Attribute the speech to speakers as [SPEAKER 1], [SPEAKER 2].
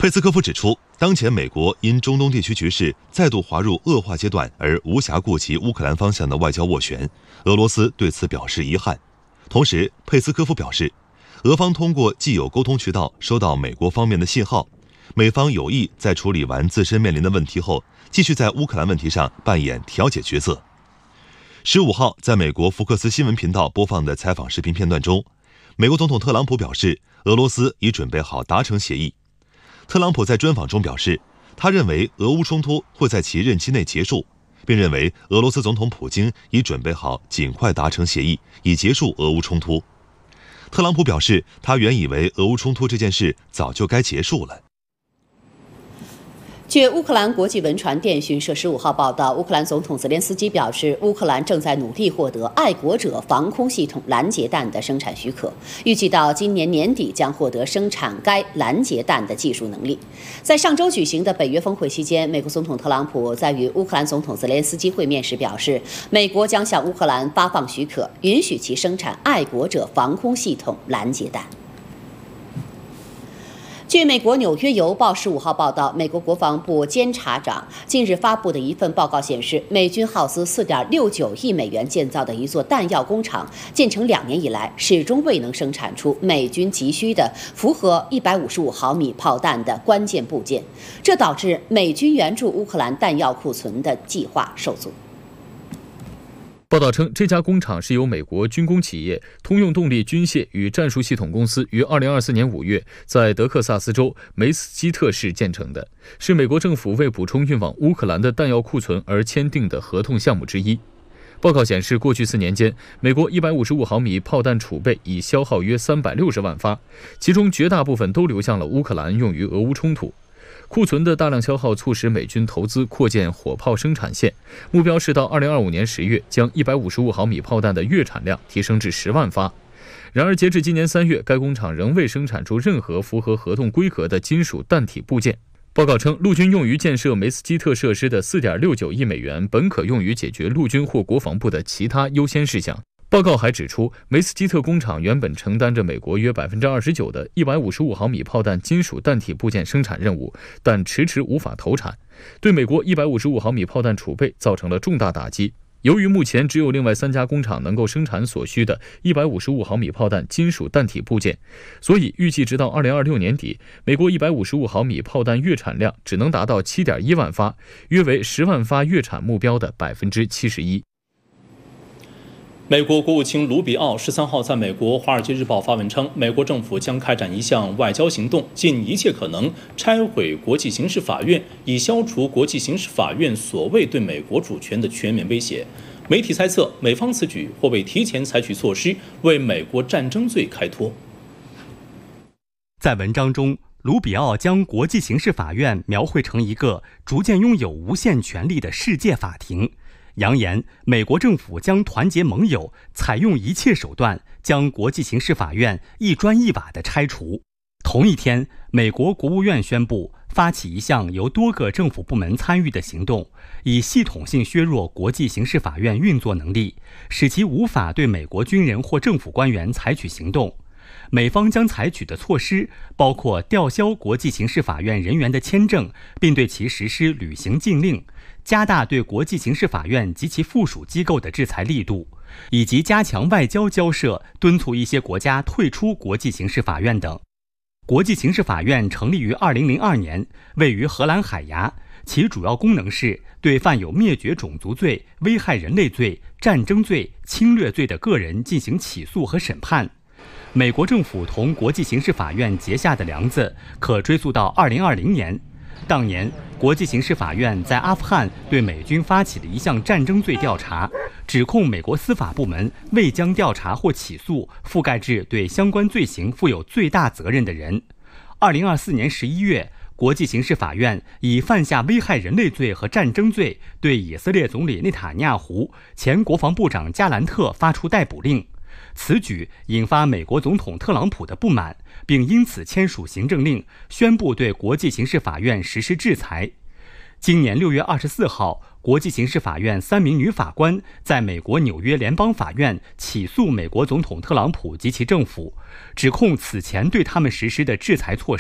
[SPEAKER 1] 佩斯科夫指出，当前美国因中东地区局势再度滑入恶化阶段而无暇顾及乌克兰方向的外交斡旋，俄罗斯对此表示遗憾。同时，佩斯科夫表示，俄方通过既有沟通渠道收到美国方面的信号，美方有意在处理完自身面临的问题后，继续在乌克兰问题上扮演调解角色。15号，在美国福克斯新闻频道播放的采访视频片段中，美国总统特朗普表示，俄罗斯已准备好达成协议。特朗普在专访中表示，他认为俄乌冲突会在其任期内结束，并认为俄罗斯总统普京已准备好尽快达成协议，以结束俄乌冲突。特朗普表示，他原以为俄乌冲突这件事早就该结束了。
[SPEAKER 2] 据乌克兰国际文传电讯社15号报道，乌克兰总统泽连斯基表示，乌克兰正在努力获得爱国者防空系统拦截弹的生产许可，预计到今年年底将获得生产该拦截弹的技术能力。在上周举行的北约峰会期间，美国总统特朗普在与乌克兰总统泽连斯基会面时表示，美国将向乌克兰发放许可，允许其生产爱国者防空系统拦截弹。据美国《纽约邮报》15号报道，美国国防部监察长近日发布的一份报告显示，美军耗资4.69亿美元建造的一座弹药工厂，建成2年以来，始终未能生产出美军急需的符合155毫米炮弹的关键部件，这导致美军援助乌克兰弹药库存的计划受阻。
[SPEAKER 3] 报道称，这家工厂是由美国军工企业通用动力军械与战术系统公司于2024年5月在德克萨斯州梅斯基特市建成的，是美国政府为补充运往乌克兰的弹药库存而签订的合同项目之一。报告显示，过去4年间，美国155毫米炮弹储备已消耗约360万发，其中绝大部分都流向了乌克兰，用于俄乌冲突。库存的大量消耗促使美军投资扩建火炮生产线，目标是到2025年10月将155毫米炮弹的月产量提升至10万发。然而，截至今年3月，该工厂仍未生产出任何符合合同规格的金属弹体部件。报告称，陆军用于建设梅斯基特设施的4.69亿美元本可用于解决陆军或国防部的其他优先事项。报告还指出，梅斯基特工厂原本承担着美国约29%的155毫米炮弹金属弹体部件生产任务，但迟迟无法投产，对美国155毫米炮弹储备造成了重大打击。由于目前只有另外3家工厂能够生产所需的155毫米炮弹金属弹体部件，所以预计直到2026年底，美国155毫米炮弹月产量只能达到7.1万发，约为10万发月产目标的71%。
[SPEAKER 4] 美国国务卿卢比奥13号在美国《华尔街日报》发文称，美国政府将开展一项外交行动，尽一切可能拆毁国际刑事法院，以消除国际刑事法院所谓对美国主权的全面威胁。媒体猜测，美方此举或为提前采取措施为美国战争罪开脱。
[SPEAKER 5] 在文章中，卢比奥将国际刑事法院描绘成一个逐渐拥有无限权力的世界法庭，扬言美国政府将团结盟友，采用一切手段将国际刑事法院一砖一瓦地拆除。同一天，美国国务院宣布发起一项由多个政府部门参与的行动，以系统性削弱国际刑事法院运作能力，使其无法对美国军人或政府官员采取行动。美方将采取的措施包括吊销国际刑事法院人员的签证，并对其实施旅行禁令，加大对国际刑事法院及其附属机构的制裁力度，以及加强外交交涉，敦促一些国家退出国际刑事法院等。国际刑事法院成立于2002年，位于荷兰海牙，其主要功能是对犯有灭绝种族罪、危害人类罪、战争罪、侵略罪的个人进行起诉和审判。美国政府同国际刑事法院结下的梁子可追溯到2020年，当年国际刑事法院在阿富汗对美军发起了一项战争罪调查，指控美国司法部门未将调查或起诉覆盖至对相关罪行负有最大责任的人。2024年11月，国际刑事法院以犯下危害人类罪和战争罪，对以色列总理内塔尼亚胡、前国防部长加兰特发出逮捕令。此举引发美国总统特朗普的不满，并因此签署行政令，宣布对国际刑事法院实施制裁。今年6月24号，国际刑事法院3名女法官在美国纽约联邦法院起诉美国总统特朗普及其政府，指控此前对他们实施的制裁措